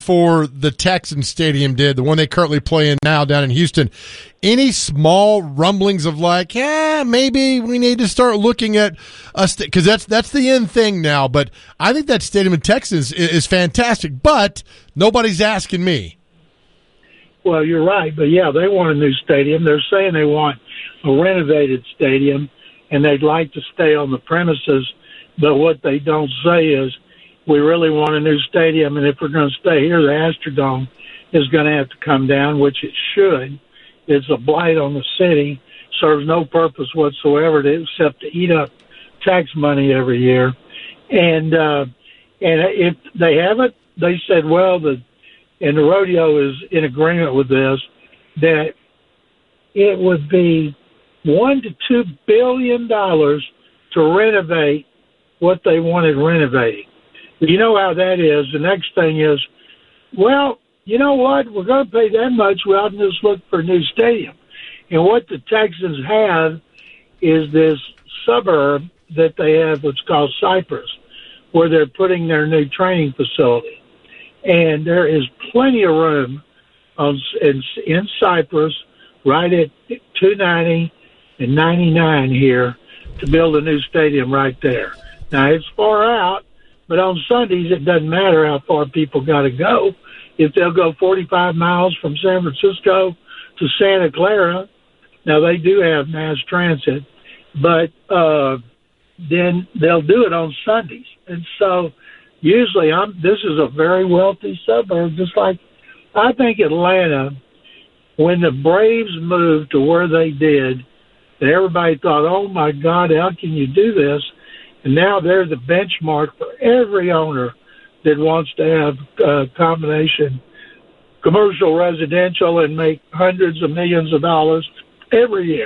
for the Texans stadium did, the one they currently play in now down in Houston, any small rumblings of like, maybe we need to start looking at us, because that's the end thing now. But I think that stadium in Texas is fantastic, but nobody's asking me. Well, you're right, but yeah, they want a new stadium. They're saying they want a renovated stadium, and they'd like to stay on the premises, but what they don't say is, we really want a new stadium, and if we're going to stay here, the Astrodome is going to have to come down, which it should. It's a blight on the city, serves no purpose whatsoever except to eat up tax money every year. And if they haven't, they said, and the rodeo is in agreement with this, that it would be $1 to $2 billion to renovate what they wanted renovating. You know how that is. The next thing is, well, you know what? We're going to pay that much. We ought to just look for a new stadium. And what the Texans have is this suburb that they have, what's called Cypress, where they're putting their new training facility. And there is plenty of room in Cypress, right at 290 and 99 here, to build a new stadium right there. Now, it's far out. But on Sundays, it doesn't matter how far people got to go. If they'll go 45 miles from San Francisco to Santa Clara, now they do have mass transit, but then they'll do it on Sundays. And so usually this is a very wealthy suburb, just like I think Atlanta, when the Braves moved to where they did, everybody thought, oh, my God, how can you do this? And now they're the benchmark for every owner that wants to have a combination commercial, residential, and make hundreds of millions of dollars every year.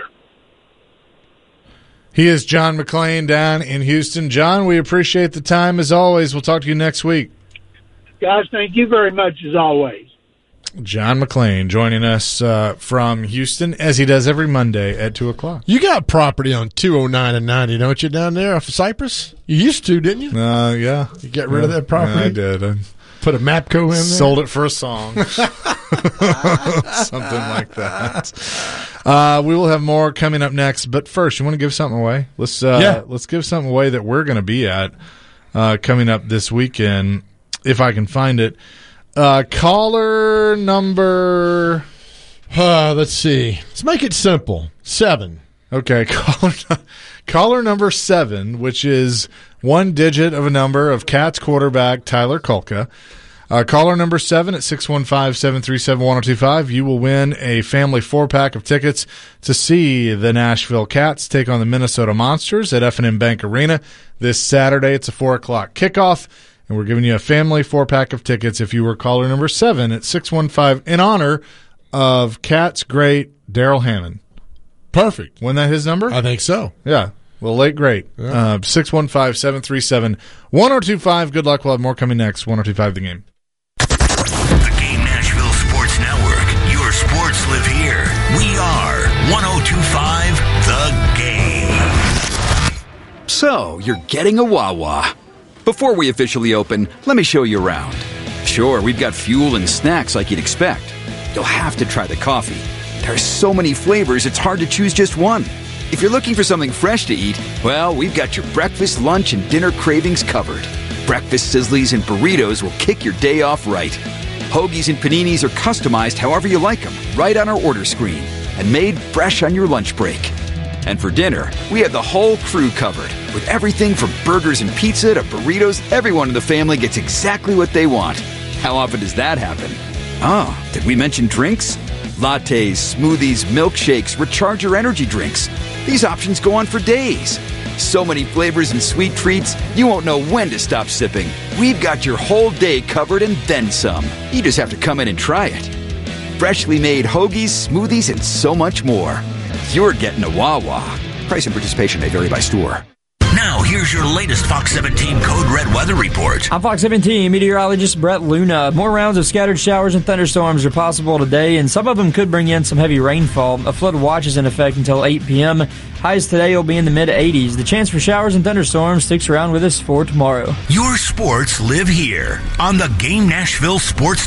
He is John McClain down in Houston. John, we appreciate the time as always. We'll talk to you next week. Guys, thank you very much as always. John McClain joining us from Houston, as he does every Monday at 2 o'clock. You got property on 209 and 90, don't you, down there off of Cypress? You used to, didn't you? Yeah. You get rid of that property? Yeah, I did. I put a MAPCO in there? Sold it for a song. Something like that. We will have more coming up next, but first, you want to give something away? Let's give something away that we're going to be at coming up this weekend, if I can find it. Caller number, let's see. Let's make it simple. 7. Okay, caller number 7, which is one digit of a number of Cats quarterback Tyler Kulka. Caller number 7 at 615-737-1025. You will win a family 4-pack of tickets to see the Nashville Cats take on the Minnesota Monsters at F&M Bank Arena this Saturday. It's a 4 o'clock kickoff. And we're giving you a family 4-pack of tickets if you were caller number 7 at 615 in honor of Cats great Darrell Hammond. Perfect. Wasn't that his number? I think so. Yeah. Well, late great. Yeah. 615-737-1025. Good luck. We'll have more coming next. 1025 The Game. The Game Nashville Sports Network. Your sports live here. We are 1025 The Game. So, you're getting a Wawa. Before we officially open, let me show you around. Sure, we've got fuel and snacks like you'd expect. You'll have to try the coffee. There are so many flavors, it's hard to choose just one. If you're looking for something fresh to eat, well, we've got your breakfast, lunch, and dinner cravings covered. Breakfast sizzlies and burritos will kick your day off right. Hoagies and paninis are customized however you like them, right on our order screen, and made fresh on your lunch break. And for dinner, we have the whole crew covered. With everything from burgers and pizza to burritos, everyone in the family gets exactly what they want. How often does that happen? Oh, did we mention drinks? Lattes, smoothies, milkshakes, recharger energy drinks. These options go on for days. So many flavors and sweet treats, you won't know when to stop sipping. We've got your whole day covered and then some. You just have to come in and try it. Freshly made hoagies, smoothies, and so much more. You're getting a Wawa. Price and participation may vary by store. Now, here's your latest Fox 17 Code Red weather report. I'm Fox 17 meteorologist Brett Luna. More rounds of scattered showers and thunderstorms are possible today, and some of them could bring in some heavy rainfall. A flood watch is in effect until 8 p.m. Highs today will be in the mid-80s. The chance for showers and thunderstorms sticks around with us for tomorrow. Your sports live here on the Game Nashville Sports